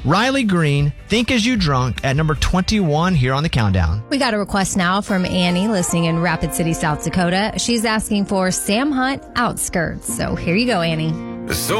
Riley Green, Think As You Drunk, at number 21 here on the countdown. We got a request now from Annie listening in Rapid City, South Dakota. She's asking for Sam Hunt, Outskirts. So here you go, Annie. So